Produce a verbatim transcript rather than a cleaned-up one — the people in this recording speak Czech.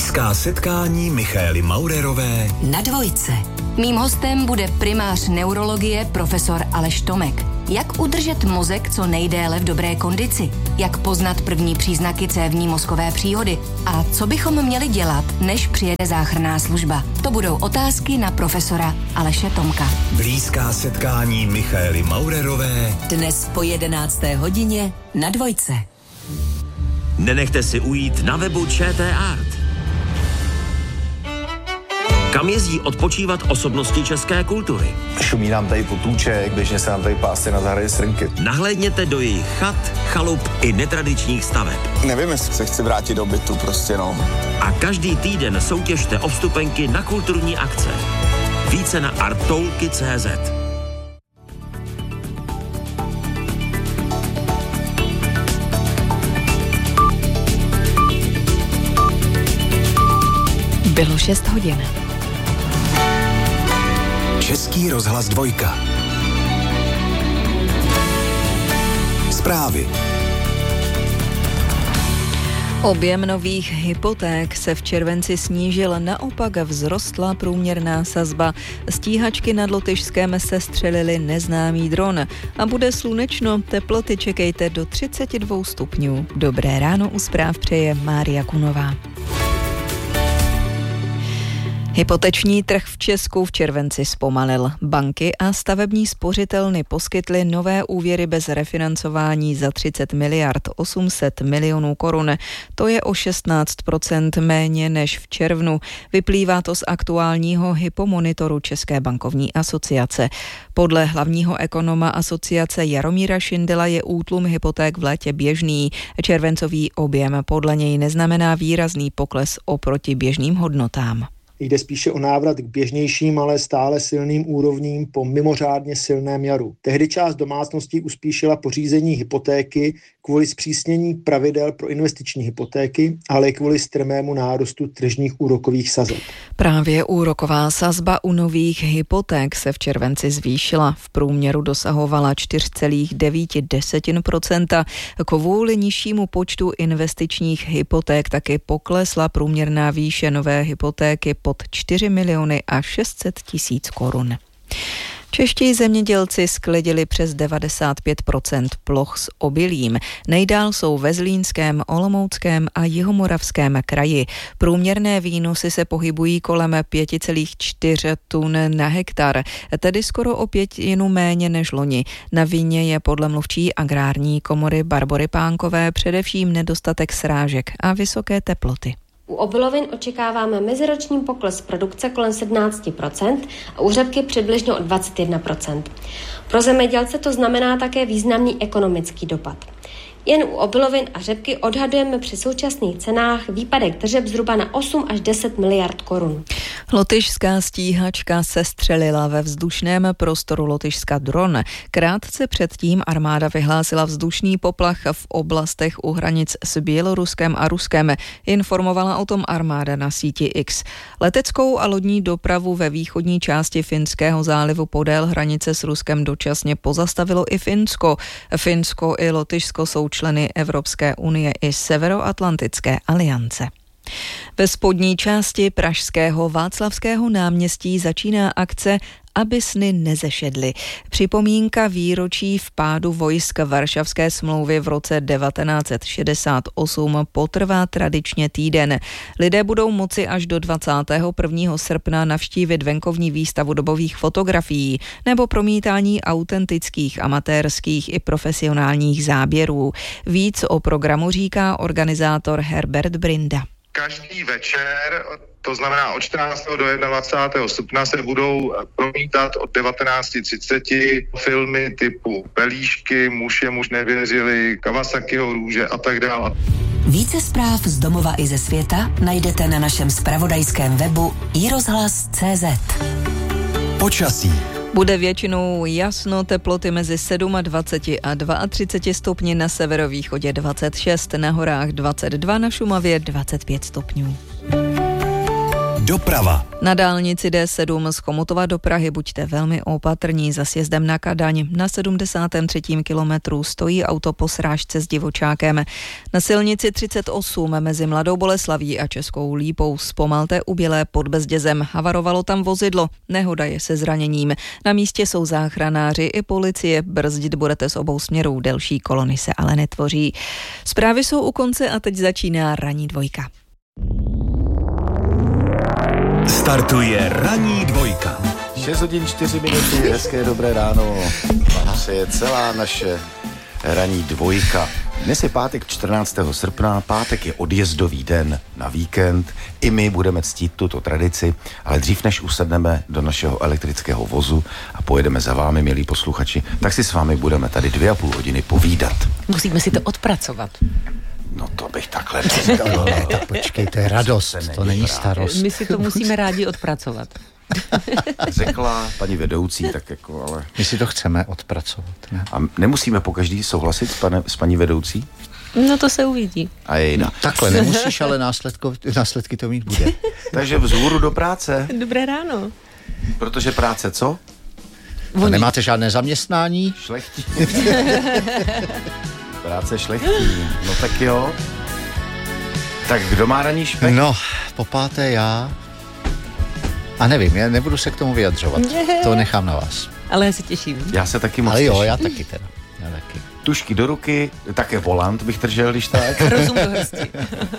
Blízká setkání Michaely Maurerové na Dvojce. Mým hostem bude primář neurologie profesor Aleš Tomek. Jak udržet mozek co nejdéle v dobré kondici? Jak poznat první příznaky cévní mozkové příhody? A co bychom měli dělat, než přijede záchranná služba? To budou otázky na profesora Aleše Tomka. Blízká setkání Michaely Maurerové dnes po jedenácté hodině na Dvojce. Nenechte si ujít na webu ČT Art. Kam jezdí odpočívat osobnosti české kultury? Šumí nám tady potůček, běžně se nám tady pásy na zahradě srnky. Nahlédněte do jejich chat, chalup i netradičních staveb. Nevím, jestli se chci vrátit do bytu, prostě no. A každý týden soutěžte o vstupenky na kulturní akce. Více na artoulky tečka cé zet. Bylo šest hodin. Český rozhlas dvojka. Zprávy. Objem nových hypoték se v červenci snížil, naopak vzrostla průměrná sazba. Stíhačky nad Lotyšskem sestřelili neznámý dron. A bude slunečno, teploty čekejte do třicet dva stupňů. Dobré ráno, u zpráv přeje Mária Kunová. Hypoteční trh v Česku v červenci zpomalil. Banky a stavební spořitelny poskytly nové úvěry bez refinancování za třicet miliard osm set milionů korun. To je o šestnáct procent méně než v červnu. Vyplývá to z aktuálního hypomonitoru České bankovní asociace. Podle hlavního ekonoma asociace Jaromíra Šindela je útlum hypoték v létě běžný. Červencový objem podle něj neznamená výrazný pokles oproti běžným hodnotám. Jde spíše o návrat k běžnějším, ale stále silným úrovním po mimořádně silném jaru. Tehdy část domácností uspíšila pořízení hypotéky kvůli zpřísnění pravidel pro investiční hypotéky, ale i kvůli strmému nárůstu tržních úrokových sazeb. Právě úroková sazba u nových hypoték se v červenci zvýšila. V průměru dosahovala čtyři celá devět procenta. Kvůli nižšímu počtu investičních hypoték taky poklesla průměrná výše nové hypotéky pod čtyři miliony a šest set tisíc korun. Čeští zemědělci sklidili přes devadesát pět procent ploch s obilím. Nejdál jsou ve Zlínském, Olomouckém a Jihomoravském kraji. Průměrné výnosy se pohybují kolem pět celá čtyři tun na hektar, tedy skoro o pětinu méně než loni. Na vině je podle mluvčí agrární komory Barbory Pánkové především nedostatek srážek a vysoké teploty. U obilovin očekáváme meziroční pokles produkce kolem sedmnáct procent a u řepky přibližně o dvacet jedna procent. Pro zemědělce to znamená také významný ekonomický dopad. Jen u obilovin a řepky odhadujeme při současných cenách výpadek tržeb zhruba na osm až deset miliard korun. Lotyšská stíhačka sestřelila ve vzdušném prostoru Lotyšska dron. Krátce předtím armáda vyhlásila vzdušný poplach v oblastech u hranic s Běloruskem a Ruskem. Informovala o tom armáda na síti X. Leteckou a lodní dopravu ve východní části Finského zálivu podél hranice s Ruskem dočasně pozastavilo i Finsko. Finsko i Lotyšsko jsou členy Evropské unie i Severoatlantické aliance. Ve spodní části pražského Václavského náměstí začíná akce Aby sny nezešedly. Připomínka výročí vpádu vojsk Varšavské smlouvy v roce devatenáct set šedesát osm potrvá tradičně týden. Lidé budou moci až do dvacátého prvního srpna navštívit venkovní výstavu dobových fotografií nebo promítání autentických, amatérských i profesionálních záběrů. Víc o programu říká organizátor Herbert Brinda. Každý večer, to znamená od čtrnáctého do dvacátého prvního srpna, se budou promítat od devatenáct třicet filmy typu Pelíšky, Muž je muž nevěřili, Kawasakiho růže a tak dále. Více zpráv z domova i ze světa najdete na našem zpravodajském webu i rozhlas tečka cé zet. Počasí. Bude většinou jasno, teploty mezi dvacet sedm a třicet dva stupni, na severovýchodě dvacet šest, na horách dvacet dva, na Šumavě dvacet pět stupňů. Doprava. Na dálnici D sedm z Chomutova do Prahy buďte velmi opatrní za sjezdem na Kadaň. Na sedmdesátém třetím kilometru stojí auto po srážce s divočákem. Na silnici třicet osm mezi Mladou Boleslaví a Českou Lípou zpomalte u Bělé pod Bezdězem. Havarovalo tam vozidlo. Nehoda je se zraněním. Na místě jsou záchranáři i policie. Brzdit budete z obou směrů. Delší kolony se ale netvoří. Zprávy jsou u konce a teď začíná ranní dvojka. Startuje ranní dvojka. šest hodin čtyři minuty, hezké dobré ráno. Vám se je celá naše ranní dvojka. Dnes je pátek čtrnáctého srpna, pátek je odjezdový den na víkend. I my budeme ctít tuto tradici, ale dřív než usedneme do našeho elektrického vozu a pojedeme za vámi, milí posluchači, tak si s vámi budeme tady dvě a půl hodiny povídat. Musíme si to odpracovat. No to bych takhle říkal. Tak počkej, to je radost, to, to není starost. My si to musíme rádi odpracovat. Řekla paní vedoucí, tak jako, ale... My si to chceme odpracovat, ne? A nemusíme pokaždý souhlasit s, pane, s paní vedoucí? No to se uvidí. A jejda. Takhle nemusíš, ale následko, následky to mít bude. Takže vzhůru do práce. Dobré ráno. Protože práce co? A nemáte žádné zaměstnání? Šlechtí. Práce šlechtí. No tak jo. Tak kdo má ranní špek? No, po páté já. A nevím, já nebudu se k tomu vyjadřovat. To nechám na vás. Ale já se těším. Já se taky moc Ale jo, těším. já taky teda. Já taky. Tušky do ruky, také volant bych držel, když tak. Rozum do hrsti.